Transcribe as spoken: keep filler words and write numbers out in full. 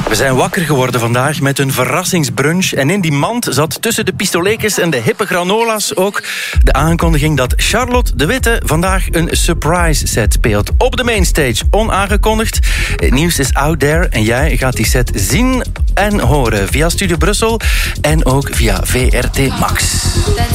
We zijn wakker geworden vandaag met een verrassingsbrunch. En in die mand zat tussen de pistolekes en de hippe granola's ook de aankondiging dat Charlotte de Witte vandaag een surprise set speelt. Op de mainstage, onaangekondigd. Het nieuws is out there en jij gaat die set zien en horen via Studio Brussel en ook via V R T Max.